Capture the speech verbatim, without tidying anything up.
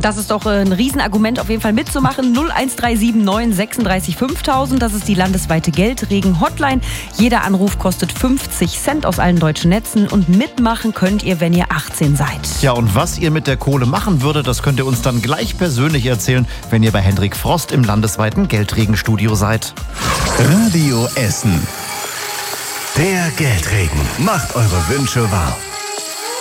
Das ist doch ein Riesenargument, auf jeden Fall mitzumachen. null eins drei sieben neun sechsunddreißig fünftausend, das ist die landesweite Geldregen-Hotline. Jeder Anruf kostet fünfzig Cent aus allen deutschen Netzen und mitmachen könnt ihr, wenn ihr achtzehn seid. Ja, und was ihr mit der Kohle machen würdet, das könnt ihr uns dann gleich persönlich erzählen, wenn ihr bei Hendrik Frost im landesweiten Geldregenstudio seid. Radio Essen. Der Geldregen macht eure Wünsche wahr.